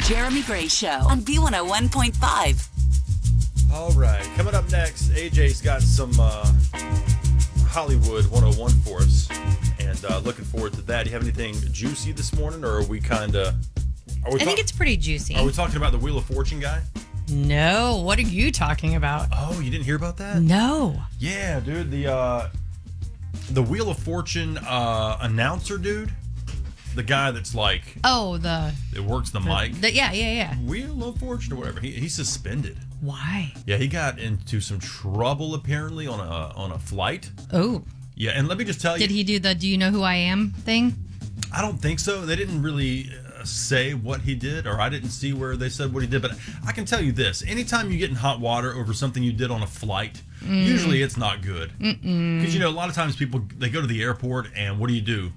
Jeremy Gray Show on B101.5. All right, coming up next, AJ's got some Hollywood 101 for us, and looking forward to that. Do you have anything juicy this morning, or are we kind of... I think it's pretty juicy. Are we talking about the Wheel of Fortune guy? No, what are you talking about? Oh, you didn't hear about that? No. Yeah, dude, the Wheel of Fortune announcer dude, the guy that's like... Oh, it works the mic. Yeah. Wheel of Fortune or whatever. He's suspended. Why? Yeah, he got into some trouble apparently on a flight. Oh. Yeah, and let me just tell you. Did he do the "Do you know who I am" thing? I don't think so. They didn't really say what he did, or I didn't see where they said what he did. But I can tell you this: anytime you get in hot water over something you did on a flight, usually it's not good. Because a lot of times people, they go to the airport, and what do?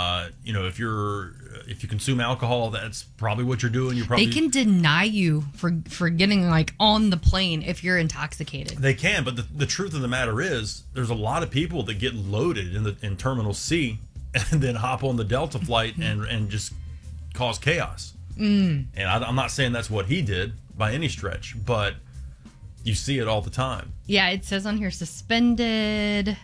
If you consume alcohol, that's probably what you're doing. They can deny you for getting like on the plane if you're intoxicated. They can, but the truth of the matter is, there's a lot of people that get loaded in Terminal C and then hop on the Delta flight and just cause chaos. And I'm not saying that's what he did by any stretch, but you see it all the time. Yeah, it says on here suspended,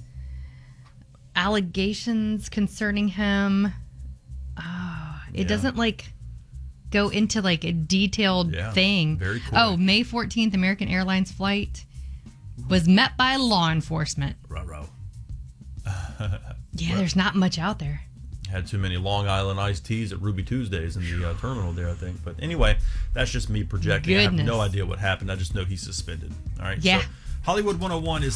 allegations concerning him. It doesn't like go into like a detailed thing. Very cool. Oh, May 14th, American Airlines flight was met by law enforcement. Ruh-roh. Yeah, there's not much out there. Had too many Long Island iced teas at Ruby Tuesdays in the terminal there, I think. But anyway, that's just me projecting. Goodness. I have no idea what happened. I just know he's suspended. All right. Yeah. So Hollywood 101 is